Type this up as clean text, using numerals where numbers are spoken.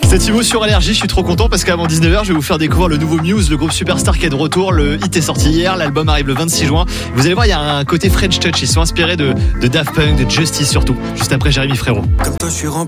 C'est Thibaut sur Allergie, je suis trop content parce qu'avant 19h, je vais vous faire découvrir le nouveau Muse, le groupe Superstar qui est de retour. Le hit est sorti hier, l'album arrive le 26 juin. Vous allez voir, il y a un côté French Touch, ils sont inspirés de Daft Punk, de Justice surtout. Juste après Jérémy Frérot. Comme toi, je suis rempli.